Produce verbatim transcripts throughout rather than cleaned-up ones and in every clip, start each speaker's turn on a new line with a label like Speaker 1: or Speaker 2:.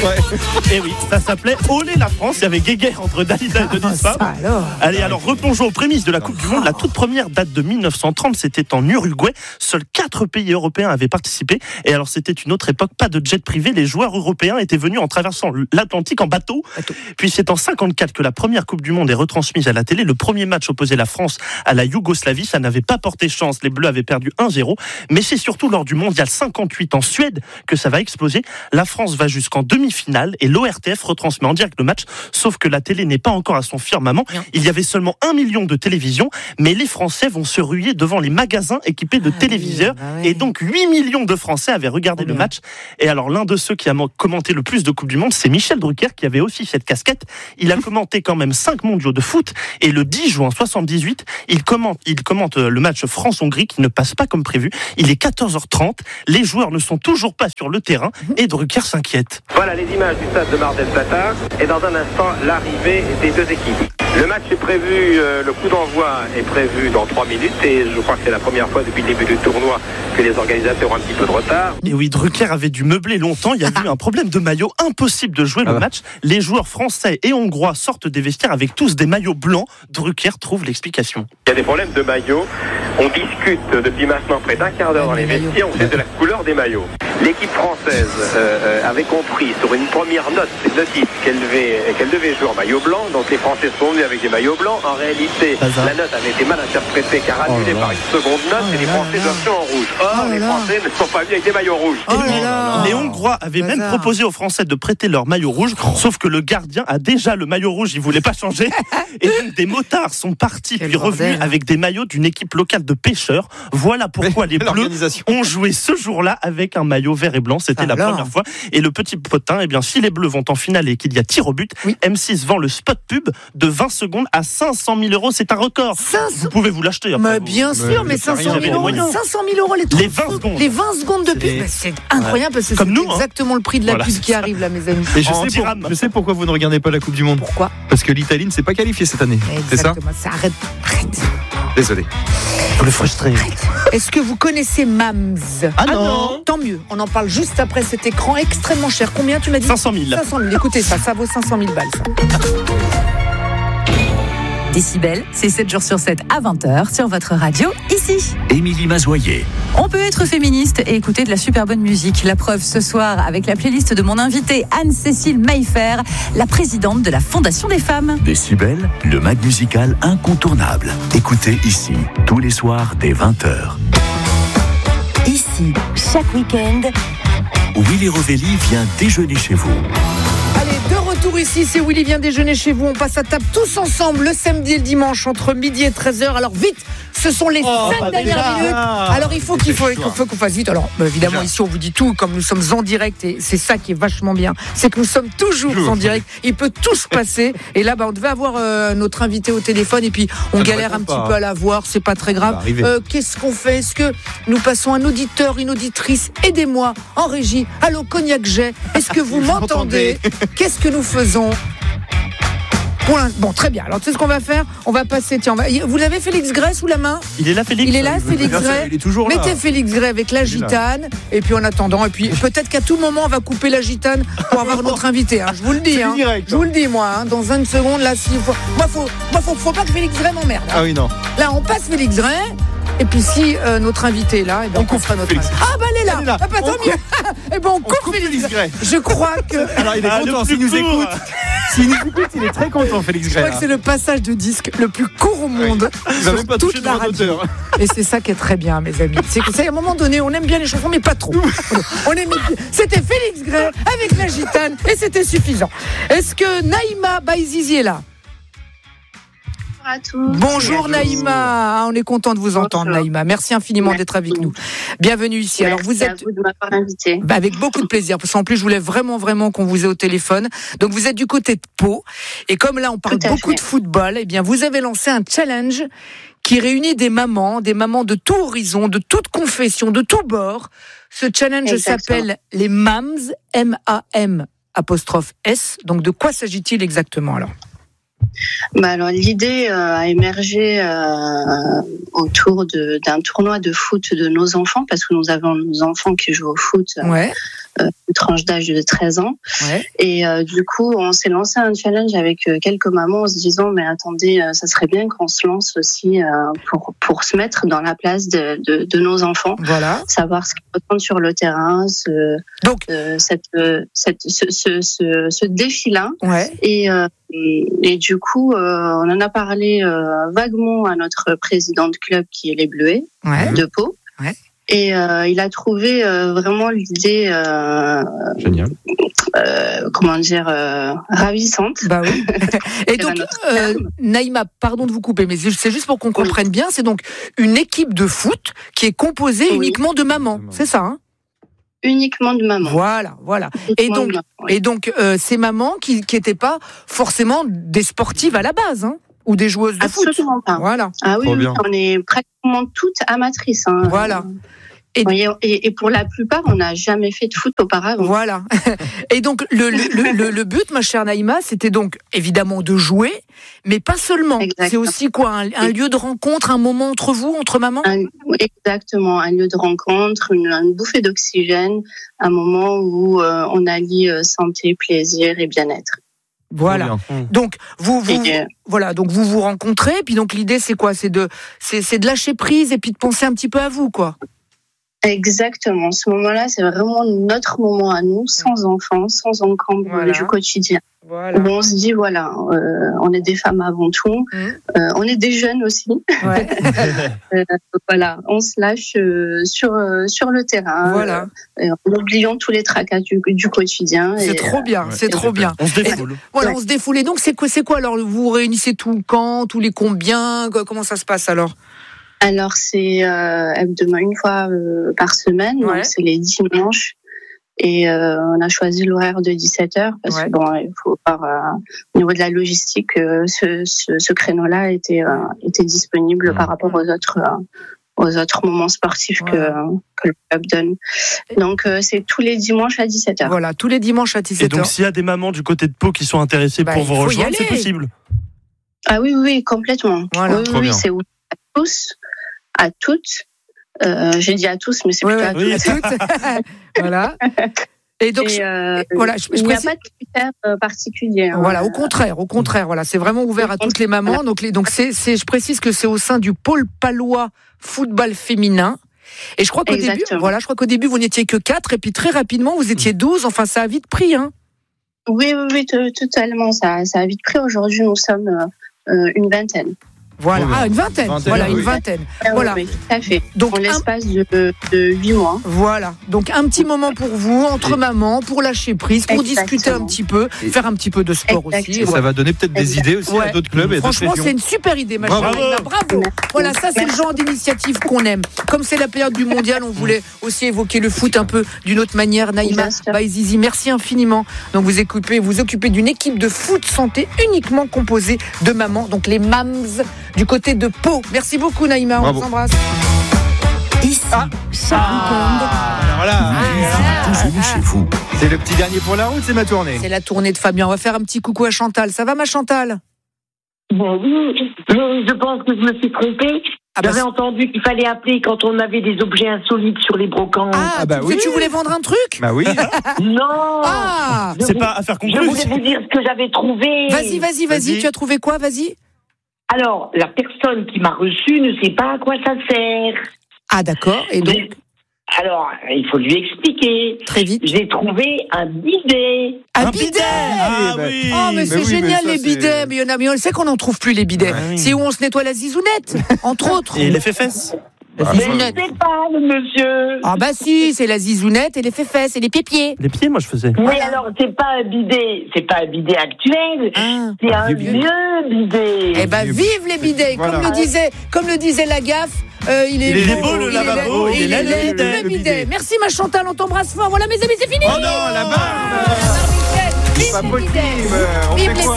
Speaker 1: Ouais. Et oui, ça s'appelait Olé la France. Il y avait guéguerre entre Dalida et Denis Fabre.
Speaker 2: alors.
Speaker 1: Allez, alors replongeons aux prémices de la Coupe du Monde. La toute première date de dix-neuf cent trente, c'était en Uruguay. Seuls quatre pays européens avaient participé. Et alors, c'était une autre époque, pas de jet privé. Les joueurs européens étaient venus en traversant l'Atlantique en bateau. bateau. Puis c'est en cinquante-quatre que la première Coupe du Monde est retransmise à la télé. Le premier match opposait la France à la Yougoslavie. Ça n'avait pas porté chance. Les Bleus avaient perdu un zéro. Mais c'est surtout lors du mondial cinquante-huit en Suède que ça va exploser. La France va jusqu'en demi-finale et l'O R T F retransmet en direct le match. Sauf que la télé n'est pas encore à son firmament. Il y avait seulement un million de télévisions, mais les Français vont se ruer devant les magasins équipés de ah téléviseurs. Oui, bah ouais. Et donc huit millions de Français avaient regardé oh le bien. match. Et alors l'un de ceux qui a commenté le plus de Coupe du Monde, c'est Michel Drucker, qui avait aussi cette casquette. Il a commenté quand même cinq mondiaux de foot. Et le dix juin soixante-dix-huit, il commente, il commente le match France-Hongrie qui ne passe pas comme prévu. Il est quatorze heures trente. Les joueurs ne sont toujours pas sur le terrain et Drucker s'inquiète.
Speaker 3: Voilà les images du stade de Mar del Plata. Et dans un instant, l'arrivée des deux équipes. Le match est prévu, euh, le coup d'envoi est prévu dans trois minutes et je crois que c'est la première fois depuis le début du tournoi que les organisateurs ont un petit peu de retard.
Speaker 1: Et oui, Drucker avait dû meubler longtemps, il y a eu un problème de maillot, impossible de jouer ah le bah. match. Les joueurs français et hongrois sortent des vestiaires avec tous des maillots blancs. Drucker trouve l'explication.
Speaker 3: Il y a des problèmes de maillots, on discute depuis maintenant près d'un quart d'heure dans les vestiaires, on sait de la couleur des maillots. L'équipe française euh, avait compris sur une première note, notice qu'elle devait, qu'elle devait jouer en maillot blanc, donc les Français sont venus avec des maillots blancs. En réalité, la note avait été mal interprétée car annulée oh par une seconde note oh et les Français doivent jouer en rouge. Or, oh les Français ne sont pas venus avec des maillots rouges.
Speaker 1: Oh les Hongrois avaient Bazar. même proposé aux Français de prêter leur maillot rouge, sauf que le gardien a déjà le maillot rouge, il voulait pas changer. Et donc des motards sont partis Quel puis bordel. revenus avec des maillots d'une équipe locale de pêcheurs. Voilà pourquoi les Bleus ont joué ce jour-là avec un maillot vert et blanc. C'était Alors. la première fois. Et le petit potin, eh bien, si les Bleus vont en finale et qu'il y a tir au but, oui. M six vend le spot pub de vingt secondes à cinq cent mille euros. C'est un record. cinq cents Vous pouvez vous l'acheter.
Speaker 2: Mais bien vous, sûr, mais cinq cent mille euros. cinq cent mille euros les,
Speaker 1: les vingt secondes.
Speaker 2: Les vingt secondes de pub. C'est, c'est incroyable parce que Comme c'est nous, exactement hein. le prix de la voilà. pub qui arrive là, mes amis.
Speaker 4: Et je sais, pour, je sais pourquoi vous ne regardez pas la Coupe du Monde.
Speaker 2: Pourquoi ?
Speaker 4: Parce que l'Italie ne s'est pas qualifiée cette année.
Speaker 2: Exactement.
Speaker 4: C'est ça ?
Speaker 2: ça arrête. arrête.
Speaker 4: Désolé.
Speaker 1: Vous le frustrez.
Speaker 2: Est-ce que vous connaissez Mams ?
Speaker 1: Ah non.
Speaker 2: Tant mieux. On en parle juste après cet écran extrêmement cher. Combien tu m'as dit ?
Speaker 1: cinq cent mille.
Speaker 2: cinq cent mille. Écoutez ça, ça vaut cinq cent mille balles. Ça.
Speaker 5: Décibel, c'est sept jours sur sept à vingt heures sur votre radio, ici.
Speaker 6: Émilie Mazoyer.
Speaker 5: On peut être féministe et écouter de la super bonne musique. La preuve ce soir avec la playlist de mon invitée Anne-Cécile Maillefer, la présidente de la Fondation des femmes.
Speaker 6: Décibel, le mag musical incontournable. Écoutez ici, tous les soirs dès vingt heures.
Speaker 7: Ici, chaque week-end,
Speaker 6: Willy Rovelli vient déjeuner chez vous.
Speaker 2: Allez, de retour ici, c'est Willy vient déjeuner chez vous. On passe à table tous ensemble le samedi et le dimanche entre midi et treize heures. Alors vite, ce sont les oh, cinq dernières déjà. minutes. Alors il faut qu'il faut, qu'il faut qu'on fasse vite. Alors bah, évidemment déjà. ici on vous dit tout, comme nous sommes en direct et c'est ça qui est vachement bien. C'est que nous sommes toujours Jour. en direct. Il peut tout se passer. Et là, bah, on devait avoir euh, notre invité au téléphone et puis on ça galère un petit pas. peu à la voir. C'est pas très grave. Euh, qu'est-ce qu'on fait ? Est-ce que nous passons un auditeur, une auditrice ? Aidez-moi en régie. Allô, Cognac Jet. Est-ce que vous m'entendez ? Qu'est-ce que nous faisons ? Bon, très bien. Alors, tu sais ce qu'on va faire ? On va passer. Tiens, on va... vous l'avez, Félix Gray, sous la main ?
Speaker 1: Il est là, Félix.
Speaker 2: Il est là, Félix Gray.
Speaker 4: Il est toujours là.
Speaker 2: Mettez Félix Gray avec la gitane. Et puis, en attendant, et puis peut-être qu'à tout moment, on va couper la gitane pour avoir notre invité. Hein. Je vous le dis. Hein. Direct, je vous le dis, moi. Hein. Dans une seconde, là, si faut... moi, faut, moi, faut, faut pas que Félix Gray m'emmerde. Hein.
Speaker 4: Ah oui, non.
Speaker 2: Là, on passe Félix Gray. Et puis si euh, notre invité est là, et ben, on, on coupe notre invité. Ah bah elle est là, elle est là. Ah bah tant mieux. Et ben on, on coupe, coupe Félix Gray. Je crois que.
Speaker 4: Alors il est ah, content s'il nous écoute. S'il nous écoute, il est très content, Félix Gray.
Speaker 2: Je crois que c'est le passage de disque le plus court au monde.
Speaker 4: Oui. Vous n'avez pas touché de radio.
Speaker 2: Et c'est ça qui est très bien, mes amis. C'est que c'est à un moment donné, on aime bien les chansons, mais pas trop. On aime bien. C'était Félix Gray avec la gitane et c'était suffisant. Est-ce que Naïma Baïzizi est là?
Speaker 8: À tous.
Speaker 2: Bonjour Naïma, on est content de vous entendre. Bonjour. Naïma, merci infiniment merci. d'être avec nous. Bienvenue ici.
Speaker 8: Merci.
Speaker 2: Alors vous êtes
Speaker 8: à vous de m'avoir invité.
Speaker 2: Bah avec beaucoup de plaisir parce qu'en plus je voulais vraiment vraiment qu'on vous ait au téléphone. Donc vous êtes du côté de Pau et comme là on parle beaucoup fait. de football, eh bien vous avez lancé un challenge qui réunit des mamans, des mamans de tout horizon, de toute confession, de tout bord. Ce challenge Exactement. s'appelle les Mams, M A M apostrophe S. Donc de quoi s'agit-il exactement alors?
Speaker 8: Bah alors l'idée euh, a émergé euh, autour de, d'un tournoi de foot de nos enfants parce que nous avons nos enfants qui jouent au foot
Speaker 2: ouais.
Speaker 8: euh, une tranche d'âge de treize ans.
Speaker 2: Ouais.
Speaker 8: Et euh, du coup, on s'est lancé un challenge avec euh, quelques mamans en se disant, mais attendez, euh, ça serait bien qu'on se lance aussi euh, pour pour se mettre dans la place de, de, de nos enfants,
Speaker 2: Voilà.
Speaker 8: savoir ce qu'ils ressentent sur le terrain, ce,
Speaker 2: Donc,
Speaker 8: euh, cette, euh, cette, ce, ce, ce, ce défi-là.
Speaker 2: ouais.
Speaker 8: Et, euh, et, et du coup, euh, on en a parlé euh, vaguement à notre président de club qui est les Bleuets
Speaker 2: Ouais.
Speaker 8: de Pau.
Speaker 2: Ouais.
Speaker 8: Et euh, il a trouvé euh, vraiment l'idée, euh,
Speaker 4: Génial.
Speaker 8: euh, comment dire, euh, ravissante.
Speaker 2: Bah oui. Et
Speaker 8: C'est
Speaker 2: donc,
Speaker 8: notre
Speaker 2: euh,
Speaker 8: terme.
Speaker 2: Naïma, pardon de vous couper, mais c'est juste pour qu'on comprenne bien. C'est donc une équipe de foot qui est composée
Speaker 8: Oui.
Speaker 2: uniquement de mamans.
Speaker 4: De mamans.
Speaker 2: C'est ça, hein?
Speaker 8: Uniquement de maman.
Speaker 2: Voilà, voilà. Et
Speaker 8: Uniquement
Speaker 2: donc,
Speaker 8: de maman, oui.
Speaker 2: et donc euh, ces mamans qui qui étaient pas forcément des sportives à la base, hein, ou des joueuses de foot.
Speaker 8: Absolument pas.
Speaker 2: Voilà.
Speaker 8: Ah oui,
Speaker 4: Trop
Speaker 8: oui,
Speaker 4: bien.
Speaker 8: on est pratiquement toutes amatrices. Hein.
Speaker 2: Voilà. Et-
Speaker 8: Et, et, et pour la plupart, on n'a jamais fait de foot auparavant.
Speaker 2: Voilà. Et donc le, le, le, le but, ma chère Naïma, c'était donc évidemment de jouer, mais pas seulement.
Speaker 8: Exactement.
Speaker 2: C'est aussi quoi, un, un lieu de rencontre, un moment entre vous, entre mamans.
Speaker 8: Un- exactement, un lieu de rencontre, une, une bouffée d'oxygène, un moment où euh, on allie euh, santé, plaisir et bien-être.
Speaker 2: Voilà.
Speaker 4: Trop bien.
Speaker 2: Donc vous vous
Speaker 8: Et, euh,
Speaker 2: voilà, donc vous vous rencontrez, puis donc l'idée c'est quoi, c'est de c'est c'est de lâcher prise et puis de penser un petit peu à vous, quoi.
Speaker 8: Exactement. Ce moment-là, c'est vraiment notre moment à nous, sans enfants, sans encombre
Speaker 2: Voilà.
Speaker 8: du quotidien.
Speaker 2: Voilà.
Speaker 8: Où on se dit, voilà, euh, on est des femmes avant tout,
Speaker 2: Mhm.
Speaker 8: euh, on est des jeunes aussi.
Speaker 2: Ouais.
Speaker 8: Euh, voilà, on se lâche euh, sur, euh, sur le terrain,
Speaker 2: Voilà.
Speaker 8: euh, en oubliant tous les tracas du, du quotidien.
Speaker 2: C'est
Speaker 8: Et,
Speaker 2: trop bien,
Speaker 4: ouais,
Speaker 2: c'est trop bien.
Speaker 1: On se défoule.
Speaker 2: Voilà, on se défoule. Et donc c'est quoi, c'est quoi alors? Vous vous réunissez tout quand, tous les combien? Comment ça se passe alors?
Speaker 8: Alors, c'est euh, hebdomadaire, une fois euh, par semaine,
Speaker 2: Ouais.
Speaker 8: donc c'est les dimanches. Et euh, on a choisi l'horaire de dix-sept heures parce
Speaker 2: Ouais.
Speaker 8: que bon, il faut voir euh, au niveau de la logistique, euh, ce, ce, ce créneau-là était euh, était disponible
Speaker 4: Mmh.
Speaker 8: par rapport aux autres euh, aux autres moments sportifs que
Speaker 2: Voilà.
Speaker 8: que le club donne. Donc euh, c'est tous les dimanches à dix-sept heures.
Speaker 2: Voilà, tous les dimanches à
Speaker 1: Et
Speaker 2: dix-sept
Speaker 1: donc,
Speaker 2: heures.
Speaker 1: s'il y a des mamans du côté de Pau qui sont intéressées
Speaker 2: Bah,
Speaker 1: pour
Speaker 2: il
Speaker 1: vous
Speaker 2: faut y
Speaker 1: rejoindre, c'est
Speaker 2: aller.
Speaker 1: possible.
Speaker 8: Ah oui, oui, oui, complètement.
Speaker 2: Voilà.
Speaker 8: Oui,
Speaker 4: Trop
Speaker 8: oui,
Speaker 4: bien.
Speaker 8: c'est ouvert à tous, à toutes. Euh, j'ai dit à tous, mais c'est
Speaker 2: Ouais,
Speaker 8: plutôt
Speaker 2: ouais,
Speaker 8: à
Speaker 1: Oui.
Speaker 8: toutes.
Speaker 2: à toutes. Voilà. Et donc,
Speaker 8: Et, euh,
Speaker 2: voilà, je, je
Speaker 8: il n'y a
Speaker 2: précise-
Speaker 8: pas de critères euh, particuliers. hein.
Speaker 2: Voilà, au contraire, au contraire, voilà, c'est vraiment ouvert à toutes les mamans. Donc, les, donc c'est, c'est, je précise que c'est au sein du pôle palois football féminin. Et je crois qu'au début,
Speaker 8: Exactement.
Speaker 2: voilà, je crois qu'au début vous n'étiez que quatre, et puis très rapidement vous étiez douze. Enfin, ça a vite pris, hein.
Speaker 8: Oui, oui, oui, to- totalement. Ça, ça a vite pris. Aujourd'hui, nous sommes euh, euh, une vingtaine.
Speaker 2: Voilà,
Speaker 4: Oh, bien.
Speaker 2: ah, une vingtaine.
Speaker 4: Vingtaine,
Speaker 2: voilà,
Speaker 4: oui.
Speaker 2: une vingtaine.
Speaker 8: Ah,
Speaker 2: Voilà.
Speaker 8: Oui, oui, tout à fait.
Speaker 2: Donc,
Speaker 8: En
Speaker 2: un,
Speaker 8: l'espace de, de huit mois.
Speaker 2: voilà. Donc, un petit moment pour vous, entre
Speaker 4: Et-
Speaker 2: mamans, pour lâcher prise, pour
Speaker 8: Exactement.
Speaker 2: discuter un petit peu,
Speaker 4: Et-
Speaker 2: faire un petit peu de sport aussi.
Speaker 8: Exactement.
Speaker 4: Et ça va donner peut-être des
Speaker 8: Exact.
Speaker 4: idées aussi
Speaker 2: Ouais.
Speaker 4: à d'autres clubs et à d'autres
Speaker 2: Franchement,
Speaker 4: régions.
Speaker 2: c'est une super idée, ma chère
Speaker 1: Bravo.
Speaker 2: Naïma. Bravo.
Speaker 8: Merci.
Speaker 2: Voilà, ça, c'est le
Speaker 8: Merci.
Speaker 2: genre d'initiative qu'on aime. Comme c'est la période du mondial, on voulait aussi évoquer le foot un peu d'une autre manière. Naïma
Speaker 8: Bien sûr.
Speaker 2: Baizizi, merci infiniment. Donc, vous occupez, vous occupez d'une équipe de foot santé uniquement composée de mamans, donc les mams du côté de Pau. Merci beaucoup, Naïma. On
Speaker 4: Bravo.
Speaker 2: vous embrasse.
Speaker 7: Ici, chaque
Speaker 4: Alors voilà,
Speaker 2: Ah.
Speaker 6: Déjeuner chez vous.
Speaker 4: c'est le petit dernier pour la route, c'est ma tournée.
Speaker 2: C'est la tournée de Fabien. On va faire un petit coucou à Chantal. Ça va, ma Chantal?
Speaker 9: Bon, oui, mais je pense que je me suis trompée.
Speaker 2: Ah, bah,
Speaker 9: J'avais
Speaker 2: c'est-
Speaker 9: entendu qu'il fallait appeler quand on avait des objets insolites sur les brocantes.
Speaker 2: ah,
Speaker 4: Ah bah
Speaker 2: tu,
Speaker 4: oui.
Speaker 2: tu voulais vendre un truc?
Speaker 4: Bah oui.
Speaker 9: Non
Speaker 2: Ah,
Speaker 9: Je
Speaker 1: C'est
Speaker 9: vou-
Speaker 1: pas affaire
Speaker 9: Je
Speaker 1: conclue.
Speaker 9: voulais vous dire ce que j'avais trouvé.
Speaker 2: vas-y, vas-y, vas-y.
Speaker 1: Vas-y.
Speaker 2: Tu as trouvé quoi? Vas-y.
Speaker 9: Alors, la personne qui m'a reçu ne sait pas à quoi ça sert.
Speaker 2: Ah, d'accord. Et donc,
Speaker 9: Donc, alors, il faut lui expliquer.
Speaker 2: très vite.
Speaker 9: J'ai trouvé un bidet.
Speaker 2: Un
Speaker 1: Un
Speaker 2: bidet!
Speaker 1: bidet. Ah
Speaker 4: bah,
Speaker 1: oui.
Speaker 2: Oh, mais
Speaker 4: Mais
Speaker 2: c'est
Speaker 4: oui, mais
Speaker 2: génial
Speaker 4: ça,
Speaker 2: les
Speaker 4: c'est-
Speaker 2: bidets. Mais il y en a, mais on sait qu'on n'en trouve plus les bidets.
Speaker 1: Ouais, oui.
Speaker 2: C'est où on se nettoie la zizounette, entre autres.
Speaker 1: Et l'effet fesses.
Speaker 2: La
Speaker 9: Mais je
Speaker 2: zizounette.
Speaker 9: sais pas, le monsieur.
Speaker 2: Ah bah si, c'est la zizounette et les fesses et les pieds-pieds.
Speaker 1: Les pieds, moi, je faisais.
Speaker 9: Mais alors, c'est pas un bidet, c'est pas un bidet actuel.
Speaker 2: Ah.
Speaker 9: C'est un
Speaker 4: vieux bidet.
Speaker 9: vieux bidet.
Speaker 2: Eh ben vive les bidets.
Speaker 4: Voilà.
Speaker 2: Comme le disait, comme le disait la gaffe. euh, il est
Speaker 1: Il est
Speaker 2: beau,
Speaker 1: beau, le
Speaker 2: il est
Speaker 1: lavabo,
Speaker 2: laid,
Speaker 1: il est laid, le
Speaker 2: laid,
Speaker 1: bidet.
Speaker 2: le bidet. Merci ma Chantal, on t'embrasse fort. Voilà mes amis, c'est fini.
Speaker 4: Oh non, la barbe.
Speaker 2: Vive
Speaker 4: Pas
Speaker 2: les
Speaker 4: possible.
Speaker 2: bidets.
Speaker 4: On
Speaker 2: Vive
Speaker 4: fait
Speaker 2: les
Speaker 4: quoi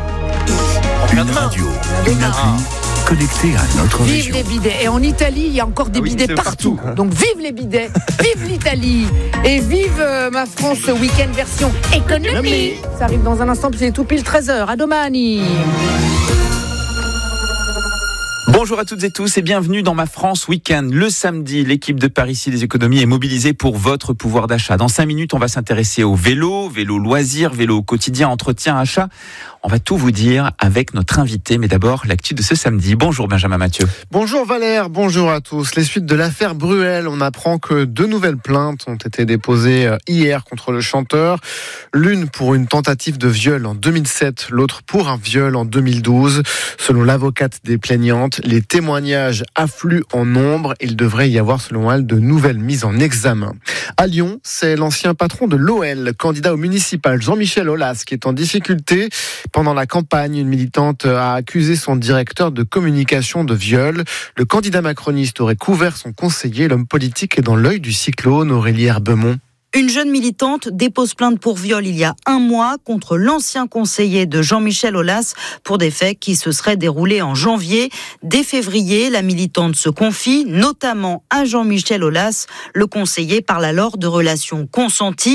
Speaker 2: bidets.
Speaker 6: Une radio, une appli connectée à notre
Speaker 2: Vive
Speaker 6: région.
Speaker 2: les bidets. Et en Italie, il y a encore des
Speaker 4: Ah oui,
Speaker 2: bidets
Speaker 4: c'est
Speaker 2: partout.
Speaker 4: partout.
Speaker 2: Donc vive les bidets, vive l'Italie et vive euh, ma France week-end version économie. Ça arrive dans un instant, puis c'est tout pile treize heures. À domani.
Speaker 6: Bonjour.
Speaker 10: Bonjour à toutes et tous et bienvenue dans Ma France Week-end. Le samedi, l'équipe de Parisis des économies est mobilisée pour votre pouvoir d'achat. Dans cinq minutes, on va s'intéresser au vélo, vélo loisirs, vélo au quotidien, entretien, achat. On va tout vous dire avec notre invité, mais d'abord l'actu de ce samedi. Bonjour Benjamin Mathieu.
Speaker 11: Bonjour Valère, bonjour à tous. Les suites de l'affaire Bruel, on apprend que deux nouvelles plaintes ont été déposées hier contre le chanteur. L'une pour une tentative de viol en deux mille sept, l'autre pour un viol en deux mille douze. Selon l'avocate des plaignantes, les témoignages affluent en nombre. Il devrait y avoir, selon elle, de nouvelles mises en examen. À Lyon, c'est l'ancien patron de l'O L, candidat au municipal, Jean-Michel Aulas, qui est en difficulté. Pendant la campagne, une militante a accusé son directeur de communication de viol. Le candidat macroniste aurait couvert son conseiller. L'homme politique est dans l'œil du cyclone. Aurélie Herbemont.
Speaker 12: Une jeune militante dépose plainte pour viol il y a un mois contre l'ancien conseiller de Jean-Michel Aulas pour des faits qui se seraient déroulés en janvier. Dès février, la militante se confie notamment à Jean-Michel Aulas. Le conseiller parle alors de relations consenties.